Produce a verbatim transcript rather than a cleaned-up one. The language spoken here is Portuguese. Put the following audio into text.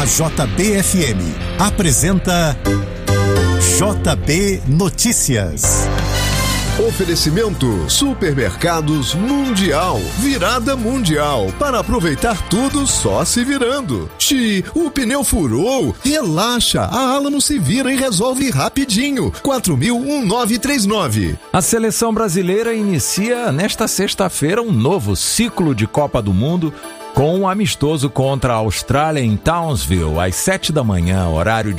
A J B F M apresenta J B Notícias. Oferecimento Supermercados Mundial, virada mundial, para aproveitar tudo só se virando. Xi, o pneu furou, relaxa, a Alamo se vira e resolve rapidinho. quatro mil nove três nove. A seleção brasileira inicia nesta sexta-feira um novo ciclo de Copa do Mundo com um amistoso contra a Austrália em Townsville, às sete da manhã, horário de